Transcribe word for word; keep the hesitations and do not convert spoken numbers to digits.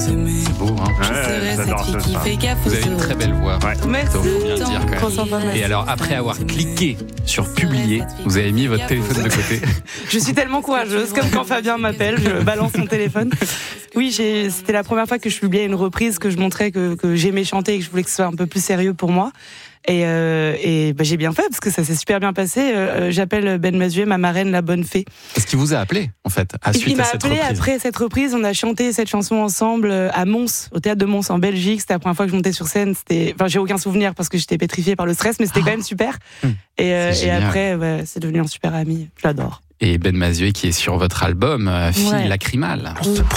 C'est beau, hein. Ouais, j'adore ça, ça. Vous avez une très belle voix. Ouais. Mais faut bien le dire quand même. Et alors, après avoir cliqué sur publier, vous avez mis votre téléphone de côté. Je suis tellement courageuse, comme quand Fabien m'appelle, je balance mon téléphone. Oui, j'ai, c'était la première fois que je publiais une reprise, que je montrais que, que j'aimais chanter et que je voulais que ce soit un peu plus sérieux pour moi. Et, euh, et bah, j'ai bien fait parce que ça s'est super bien passé. Euh, j'appelle Ben Mazuet ma marraine, la bonne fée. Est-ce qu'il vous a appelé en fait à suite Il m'a à cette appelé reprise. après cette reprise. On a chanté cette chanson ensemble à Mons, au théâtre de Mons en Belgique. C'était la première fois que je montais sur scène. C'était, enfin, j'ai aucun souvenir parce que j'étais pétrifiée par le stress, mais c'était quand même super. Mmh. Et, euh, C'est et génial. après, ouais, c'est devenu un super ami. Je l'adore. Et Ben Mazuet qui est sur votre album euh, Fille Ouais. lacrymale.